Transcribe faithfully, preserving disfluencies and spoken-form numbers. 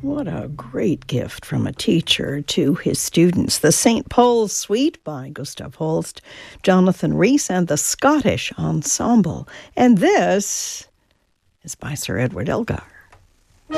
What a great gift from a teacher to his students. The Saint Paul's Suite by Gustav Holst, Jonathan Rhys and the Scottish Ensemble. And this is by Sir Edward Elgar.